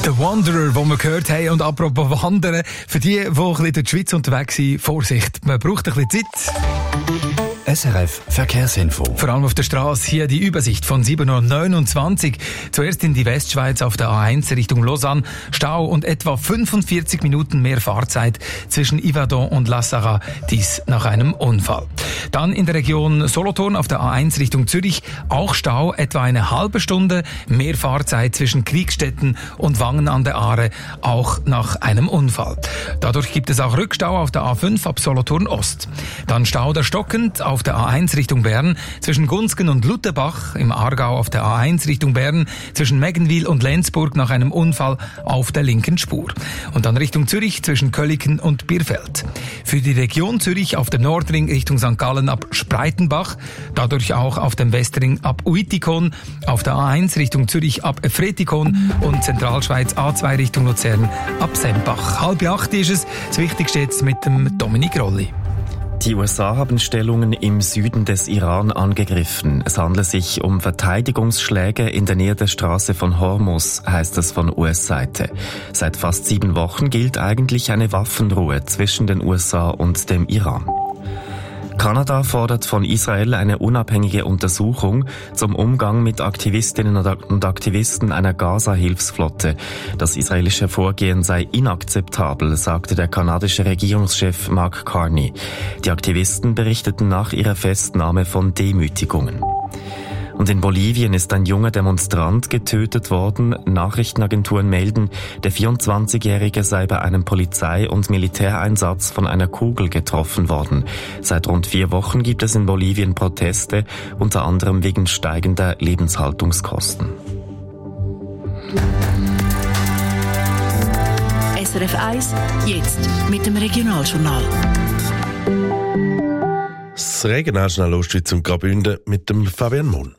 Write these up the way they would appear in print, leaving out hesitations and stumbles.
The Wanderer, den wir gehört haben. Und apropos Wandern, für die ein bisschen durch die Schweiz unterwegs sind, Vorsicht, man braucht ein bisschen Zeit. SRF Verkehrsinfo. Vor allem auf der Straße hier die Übersicht von 7.29 Uhr. Zuerst in die Westschweiz auf der A1 Richtung Lausanne. Stau und etwa 45 Minuten mehr Fahrzeit zwischen Yverdon und La Sarraz. Dies nach einem Unfall. Dann in der Region Solothurn auf der A1 Richtung Zürich. Auch Stau, etwa eine halbe Stunde mehr Fahrzeit zwischen Kriegstetten und Wangen an der Aare. Auch nach einem Unfall. Dadurch gibt es auch Rückstau auf der A5 ab Solothurn Ost. Dann Stau der stockend auf der A1 Richtung Bern zwischen Gunzgen und Lutherbach, im Aargau auf der A1 Richtung Bern zwischen Meggenwil und Lenzburg nach einem Unfall auf der linken Spur. Und dann Richtung Zürich zwischen Köliken und Bierfeld. Für die Region Zürich auf dem Nordring Richtung St. Gallen ab Spreitenbach, dadurch auch auf dem Westring ab Uitikon, auf der A1 Richtung Zürich ab Efretikon und Zentralschweiz A2 Richtung Luzern ab Sempach. 7:30 ist es. Das Wichtigste jetzt mit dem Dominik Rolli. Die USA haben Stellungen im Süden des Iran angegriffen. Es handelt sich um Verteidigungsschläge in der Nähe der Straße von Hormuz, heißt es von US-Seite. Seit fast 7 Wochen gilt eigentlich eine Waffenruhe zwischen den USA und dem Iran. Kanada fordert von Israel eine unabhängige Untersuchung zum Umgang mit Aktivistinnen und Aktivisten einer Gaza-Hilfsflotte. Das israelische Vorgehen sei inakzeptabel, sagte der kanadische Regierungschef Mark Carney. Die Aktivisten berichteten nach ihrer Festnahme von Demütigungen. Und in Bolivien ist ein junger Demonstrant getötet worden. Nachrichtenagenturen melden, der 24-Jährige sei bei einem Polizei- und Militäreinsatz von einer Kugel getroffen worden. Seit rund 4 Wochen gibt es in Bolivien Proteste, unter anderem wegen steigender Lebenshaltungskosten. SRF 1, jetzt mit dem Regionaljournal. Das Regionaljournal Ostschweiz und Graubünden mit dem Fabian Mohn.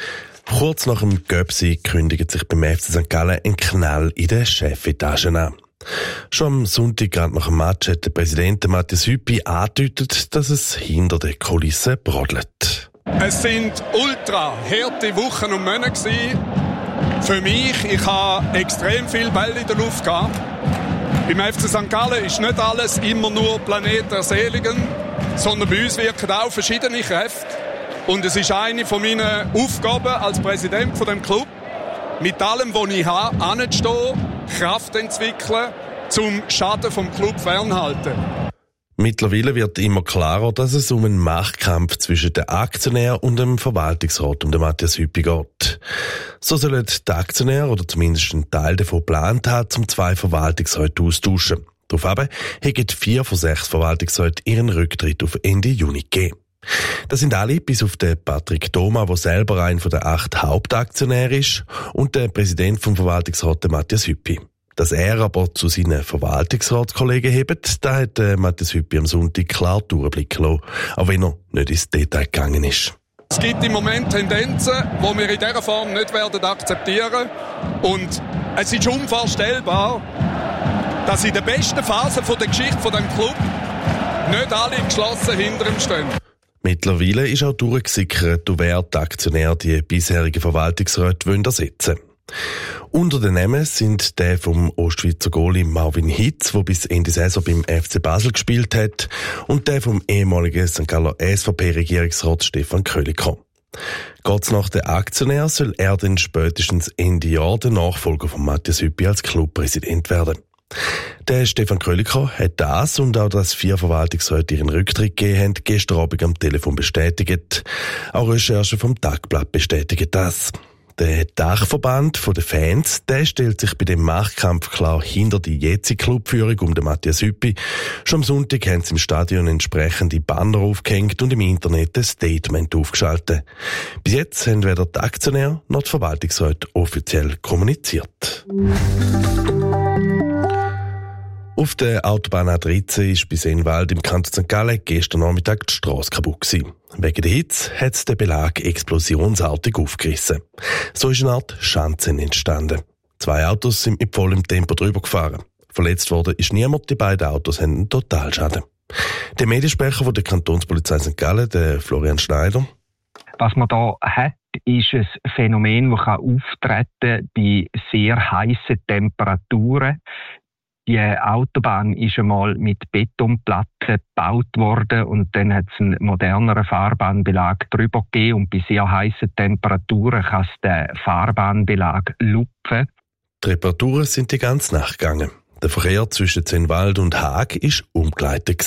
Kurz nach dem Göpsi kündigt sich beim FC St. Gallen ein Knall in der Chefetage an. Schon am Sonntag, gerade nach dem Match, hat der Präsident Matthias Hüppi angedeutet, dass es hinter den Kulissen brodelt. Es sind ultra harte Wochen und Monate gewesen. Für mich, ich habe extrem viele Bälle in der Luft gehabt. Beim FC St. Gallen ist nicht alles immer nur Planet der Seligen, sondern bei uns wirken auch verschiedene Kräfte. Und es ist eine von meinen Aufgaben als Präsident von dem Club, mit allem, was ich habe, anzustehen, Kraft entwickeln, zum Schaden vom Club fernhalten. Mittlerweile wird immer klarer, dass es um einen Machtkampf zwischen den Aktionären und dem Verwaltungsrat um den Matthias Hüppi geht. So sollen die Aktionäre, oder zumindest ein Teil davon geplant haben, zum 2 Verwaltungsräte austauschen. Daraufhin haben 4 von 6 Verwaltungsräten ihren Rücktritt auf Ende Juni gegeben. Das sind alle, bis auf den Patrick Thoma, der selber einer der 8 Hauptaktionäre ist, und der Präsident vom Verwaltungsrat, der Matthias Hüppi. Dass er aber zu seinen Verwaltungsratskollegen hebt, da hat Matthias Hüppi am Sonntag klar durchblicken lassen, auch wenn er nicht ins Detail gegangen ist. Es gibt im Moment Tendenzen, die wir in dieser Form nicht werden akzeptieren. Und es ist unvorstellbar, dass in der besten Phase der Geschichte von dem Club nicht alle geschlossen hinter ihm stehen. Mittlerweile ist auch durchgesickert, wer die Aktionäre die bisherigen Verwaltungsräte ersetzen wollen. Unter den Namen sind der vom Ostschweizer Goalie Marvin Hitz, der bis Ende Saison beim FC Basel gespielt hat, und der vom ehemaligen St. Galler SVP-Regierungsrat Stefan Köliker. Geht's nach den Aktionären, soll er dann spätestens Ende Jahr der Nachfolger von Matthias Hüppi als Clubpräsident werden. Der Stefan Köliker hat das und auch, dass 4 Verwaltungsräte ihren Rücktritt gegeben haben, gestern Abend am Telefon bestätigt. Auch Recherchen vom Tagblatt bestätigen das. Der Dachverband der Fans, der stellt sich bei dem Machtkampf klar hinter die jetzige Clubführung um den Matthias Hüppi. Schon am Sonntag haben sie im Stadion entsprechende Banner aufgehängt und im Internet ein Statement aufgeschaltet. Bis jetzt haben weder die Aktionäre noch die Verwaltungsräte offiziell kommuniziert. Auf der Autobahn A13 ist bei Seenwald im Kanton St. Gallen gestern Nachmittag die Strasse kaputt gewesen. Wegen der Hitze hat der Belag explosionsartig aufgerissen. So ist eine Art Schanze entstanden. 2 Autos sind mit vollem Tempo drüber gefahren. Verletzt worden ist niemand, die beiden Autos haben einen Totalschaden. Der Mediensprecher von der Kantonspolizei St. Gallen, der Florian Schneider. Was man da hat, ist ein Phänomen, das auftreten bei sehr heißen Temperaturen. Die Autobahn ist einmal mit Betonplatten gebaut worden und dann hat es einen moderneren Fahrbahnbelag drüber gegeben und bei sehr heißen Temperaturen kann es den Fahrbahnbelag lupfen. Die Reparaturen sind die ganze Nacht gegangen. Der Verkehr zwischen Zenwald und Haag war umgeleitet.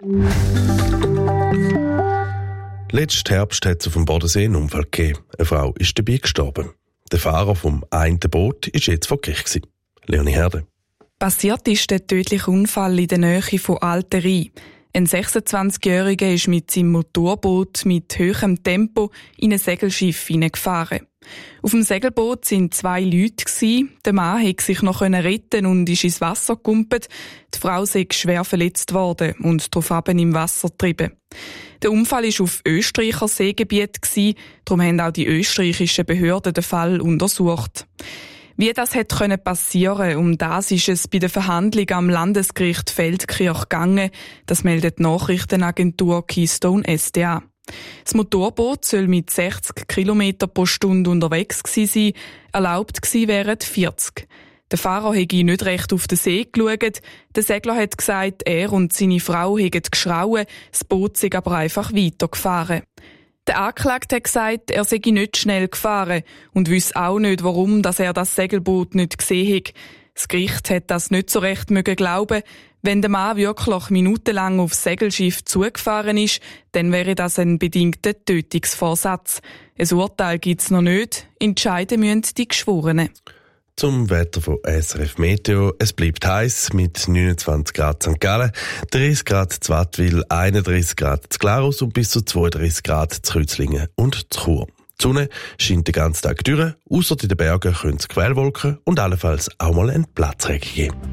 Letzten Herbst hat es auf dem Bodensee einen Unfall gegeben. Eine Frau ist dabei gestorben. Der Fahrer vom einen Boot war jetzt vor Gericht. Leonie Herde. Passiert ist der tödliche Unfall in der Nähe von Altery. Ein 26-Jähriger ist mit seinem Motorboot mit hohem Tempo in ein Segelschiff hineingefahren. Auf dem Segelboot waren 2 Leute. Der Mann konnte sich noch retten und ist ins Wasser gekumpelt. Die Frau sei schwer verletzt worden und daraufhin im Wasser getrieben. Der Unfall war auf Österreicher Seegebiet, darum haben auch die österreichischen Behörden den Fall untersucht. Wie das hätte passieren, um das ist es bei der Verhandlung am Landesgericht Feldkirch gegangen. Das meldet die Nachrichtenagentur Keystone SDA. Das Motorboot soll mit 60 km pro Stunde unterwegs gewesen sein, erlaubt gewesen wären 40. Der Fahrer hätte nicht recht auf den See geschaut. Der Segler hat gesagt, er und seine Frau hätten geschrauen, das Boot sei aber einfach weitergefahren. Der Angeklagte hat gesagt, er sei nicht schnell gefahren und wisse auch nicht, warum dass er das Segelboot nicht gesehen hat. Das Gericht hat das nicht so recht glauben. Wenn der Mann wirklich minutenlang aufs Segelschiff zugefahren ist, dann wäre das ein bedingter Tötungsvorsatz. Ein Urteil gibt es noch nicht. Entscheiden müssen die Geschworenen. Zum Wetter von SRF Meteo. Es bleibt heiß mit 29 Grad St. Gallen, 30 Grad zu Wattwil, 31 Grad zu Glarus und bis zu 32 Grad zu Kreuzlingen und zu Chur. Die Sonne scheint den ganzen Tag durch, ausser in den Bergen können es Quellwolken und allenfalls auch mal einen Platzregen geben.